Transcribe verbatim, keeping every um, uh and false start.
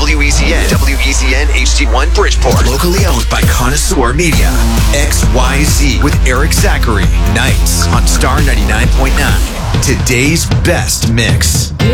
W E C N, W E C N H D one Bridgeport. Locally owned by Connoisseur Media. X Y Z with Eric Zachary. Nights on Star ninety-nine point nine. Today's best mix.